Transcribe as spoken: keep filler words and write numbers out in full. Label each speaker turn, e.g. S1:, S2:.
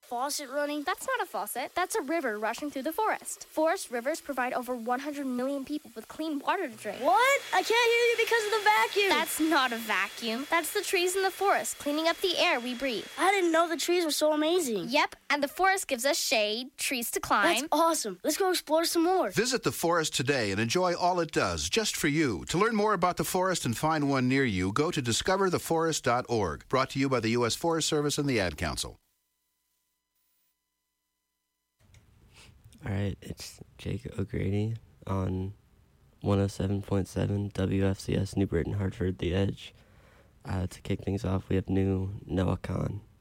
S1: faucet running?
S2: That's not a faucet. That's a river rushing through the forest. Forest rivers provide over one hundred million people with clean water to drink.
S1: What? I can't hear you because of the vacuum.
S2: That's not a vacuum. That's the trees in the forest cleaning up the air we breathe.
S1: I didn't know the trees were so amazing.
S2: Yep, and the forest gives us shade, trees to climb.
S1: That's awesome. Let's go explore some more.
S3: Visit the forest today and enjoy all it does, just for you. To learn more about the forest and find one near you, go to discover the forest dot org. Brought to you by the U S Forest Service and the Ad Council.
S4: All right, it's Jake O'Grady on one oh seven point seven W F C S New Britain, Hartford, The Edge. Uh, to kick things off, we have new Noah Khan.